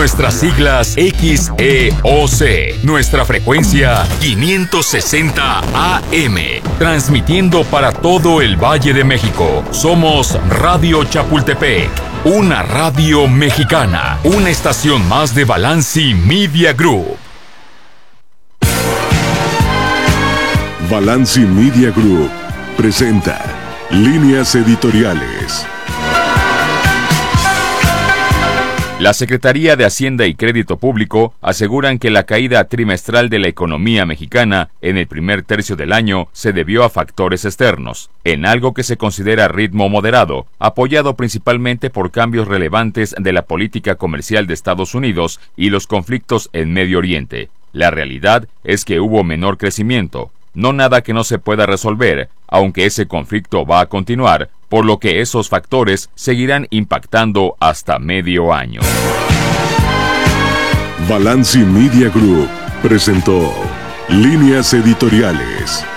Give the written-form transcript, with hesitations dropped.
Nuestras siglas XEOC. Nuestra frecuencia 560 AM. Transmitiendo para todo el Valle de México. Somos Radio Chapultepec. Una radio mexicana. Una estación más de Balanci Media Group. Balanci Media Group presenta Líneas Editoriales. La Secretaría de Hacienda y Crédito Público aseguran que la caída trimestral de la economía mexicana en el primer tercio del año se debió a factores externos, en algo que se considera ritmo moderado, apoyado principalmente por cambios relevantes de la política comercial de Estados Unidos y los conflictos en Medio Oriente. La realidad es que hubo menor crecimiento, no nada que no se pueda resolver, aunque ese conflicto va a continuar, por lo que esos factores seguirán impactando hasta medio año. Balanci Media Group presentó Líneas Editoriales.